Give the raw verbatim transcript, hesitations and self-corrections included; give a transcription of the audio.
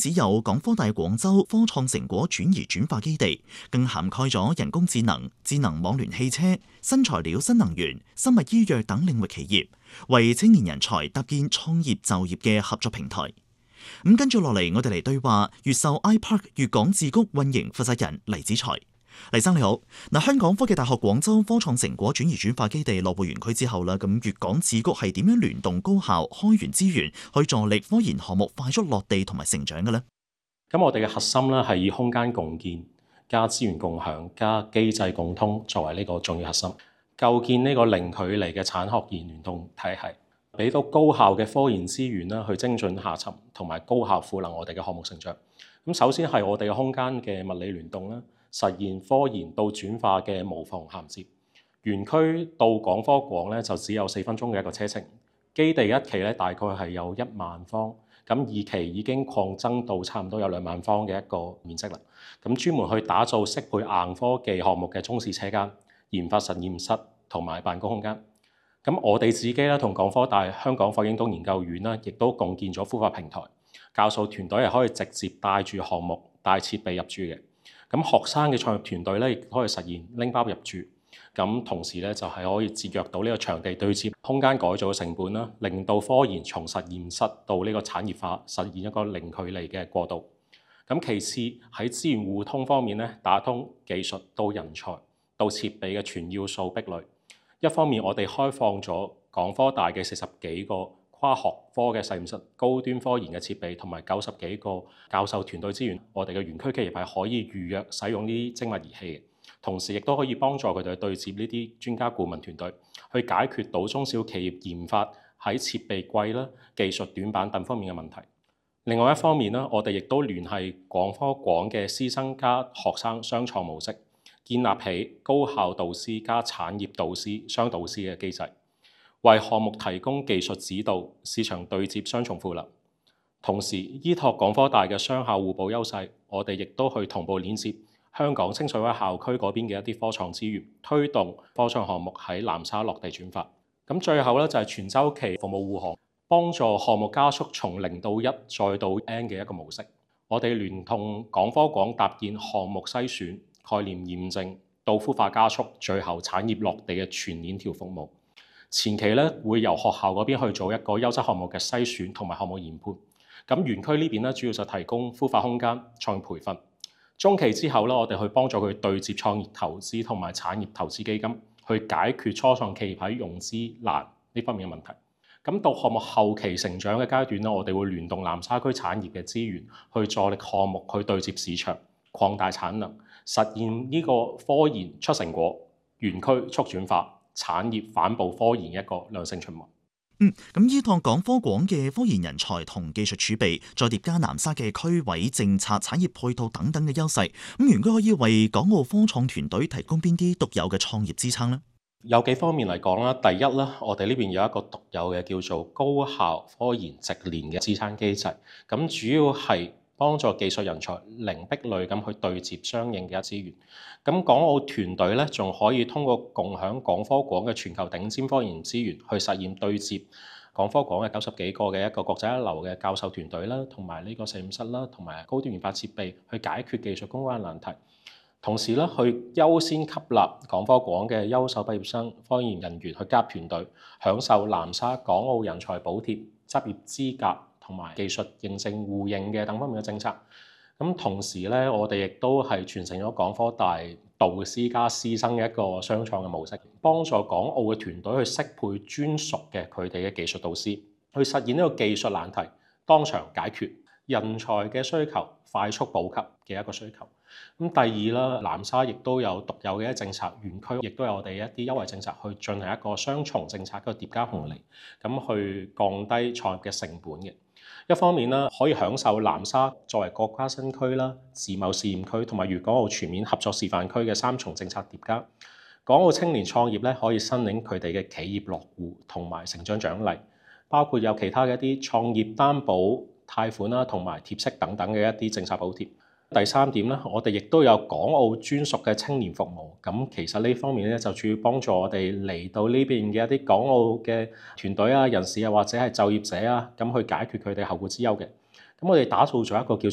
只有港科大廣州科創成果轉移轉化基地，更涵蓋咗人工智能、智能網聯汽車、新材料、新能源、生物醫藥等領域企業，為青年人才搭建創業就業嘅合作平台。咁跟住落嚟，我哋嚟對話越秀 iPark 粵港智谷運營負責人黎子才。黎生你好，嗱，香港科技大學廣州科創成果轉移轉化基地落戶園區之後啦，咁粵港智谷係點樣聯動高校開源資源去助力科研項目快速落地同埋成長嘅呢？ 咁我哋嘅核心咧係以空間共建、加資源共享、加機制共通作為呢個重要核心，構建呢個零距離嘅產學研聯動體系，俾到高校嘅科研資源啦去精進下沉，同埋高效賦能我哋嘅項目成長。咁首先係我哋嘅空間嘅物理聯動啦。實現科研到轉化嘅無縫銜接，園區到港科廣咧就只有四分鐘嘅一個車程。基地一期咧大概係有一萬方，咁二期已經擴增到差唔多有兩萬方嘅一個面積啦。咁專門去打造適配硬科技項目嘅中試車間、研發實驗室同埋辦公空間。咁我哋自己咧同港科大香港霍英東研究院啦，亦都共建咗孵化平台，教授團隊係可以直接帶住項目、帶設備入駐嘅。咁學生嘅創業團隊咧，亦可以實現拎包入駐。咁同時咧，就係可以節約到呢個場地對接、空間改造嘅成本啦，令到科研從實驗室到呢個產業化，實現一個零距離嘅過渡。咁其次喺資源互通方面咧，打通技術到人才到設備嘅全要素壁壘。一方面，我哋開放咗港科大嘅四十幾個跨學科嘅實驗室、高端科研嘅設備同埋九十幾個教授團隊資源，我哋嘅園區企業係可以預約使用呢啲精密儀器嘅，同時亦都可以幫助佢哋對接呢啲專家顧問團隊，去解決到中小企業研發喺設備貴啦、技術短板等方面嘅問題。另外一方面呢，我哋亦都聯繫港科廣嘅師生加學生雙創模式，建立起高校導師加產業導師雙導師嘅機制，為項目提供技術指導、市場對接雙重賦能。同時，依託港科大嘅雙校互補優勢，我哋亦都去同步連接香港清水灣校區嗰邊嘅一啲科創資源，推動科創項目喺南沙落地轉化。咁最後咧就係全周期服務護航，幫助項目加速從零到一再到 N 嘅一個模式。我哋聯同港科廣搭建項目篩選、概念驗證到孵化加速，最後產業落地嘅全鏈條服務。前期咧會由學校嗰邊去做一個優質項目嘅篩選同埋項目研判，咁園區呢邊咧主要就提供孵化空間、創業培訓。中期之後咧，我哋去幫助佢對接創業投資同埋產業投資基金，去解決初創企業喺融資難呢方面嘅問題。咁到項目後期成長嘅階段咧，我哋會聯動南沙區產業嘅資源，去助力項目去對接市場、擴大產能，實現呢個科研出成果、園區促轉化、產業反哺科研一個良性循環。 嗯，咁依託港科廣嘅科研人才同技術儲備，再疊加南沙嘅區位政策、產業配套等等嘅優勢，咁園區可以為港澳科創團隊提供邊啲獨有嘅創業支撐呢？ 有幾方面嚟講啦，第一咧，我哋呢邊有一個獨有嘅叫做高校科研直連嘅支撐機制，咁主要係幫助技術人才零壁壘咁去對接相應嘅資源。咁港澳團隊咧，仲可以通過共享港科廣嘅全球頂尖科研資源，去實現對接港科廣嘅九十幾個嘅一個國際一流嘅教授團隊啦，同埋呢個實驗室啦，同埋高端研發設備，去解決技術攻關難題。同時咧，去優先吸納港科廣嘅優秀畢業生、科研人員去加入團隊，享受南沙港澳人才補貼、執業資格同埋技術認證互認嘅等方面嘅政策。咁同時咧，我哋亦都係傳承咗港科大導師加師生嘅一個雙創嘅模式，幫助港澳嘅團隊去適配專屬嘅佢哋嘅技術導師，去實現呢個技術難題當場解決人才嘅需求，快速補給嘅一個需求。咁第二啦，南沙亦都有獨有嘅一政策，園區亦都有我哋一啲優惠政策去進行一個雙重政策嘅疊加紅利，咁去降低創業嘅成本嘅。一方面咧，可以享受南沙作為國家新區啦、自貿試驗區同埋粵港澳全面合作示範區嘅三重政策疊加，港澳青年創業咧可以申領佢哋嘅企業落戶同埋成長獎勵，包括有其他嘅一啲創業擔保貸款啦，同埋貼息等等嘅一啲政策補貼。第三點咧，我哋亦都有港澳專屬嘅青年服務。咁其實呢方面咧，就主要幫助我哋嚟到呢邊嘅一啲港澳嘅團隊啊、人士啊，或者係就業者啊，咁去解決佢哋後顧之憂嘅。咁我哋打造咗一個叫